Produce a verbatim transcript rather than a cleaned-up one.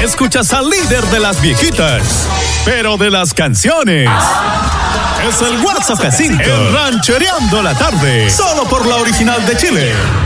Escuchas al líder de las viejitas, pero de las canciones. Es el WhatsApp cinco, el Ranchereando la Tarde, solo por la original de Chile.